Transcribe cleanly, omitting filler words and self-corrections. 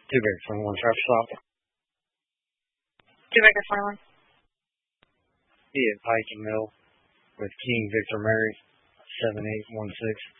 Two Victor 21 traffic stop. 2 Victor 21. Be at Pike and Mill with King Victor Mary 7816.